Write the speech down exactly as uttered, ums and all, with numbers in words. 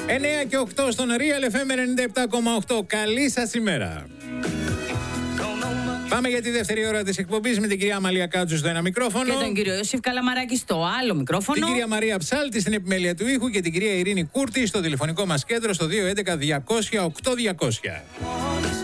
εννιά και οκτώ στον Real εφ εμ ενενήντα επτά κόμμα οκτώ. Καλή σας ημέρα. Πάμε για τη δεύτερη ώρα της εκπομπής με την κυρία Αμαλία Κάτσου στο ένα μικρόφωνο. Και τον κύριο Ιωσήφ Καλαμαράκη στο άλλο μικρόφωνο. Την κυρία Μαρία Ψάλτη στην επιμέλεια του ήχου και την κυρία Ειρήνη Κούρτη στο τηλεφωνικό μας κέντρο στο δύο έντεκα διακόσια οκτώ διακόσια.